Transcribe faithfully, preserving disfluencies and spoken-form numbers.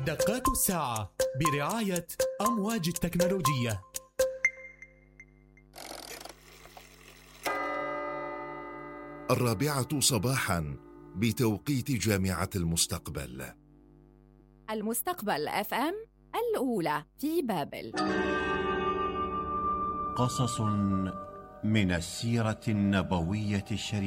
دقات الساعة برعاية أمواج التكنولوجية. الرابعة صباحا بتوقيت جامعة المستقبل. المستقبل اف ام الأولى في بابل. قصص من السيرة النبوية الشريفة.